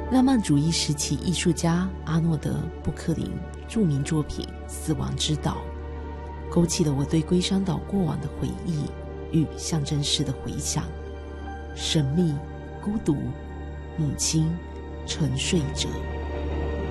浪漫主义时期艺术家阿诺德·布克林著名作品《死亡之岛》勾起了我对龟山岛过往的回忆与象征式的回想。神秘、孤独，母亲沉睡着。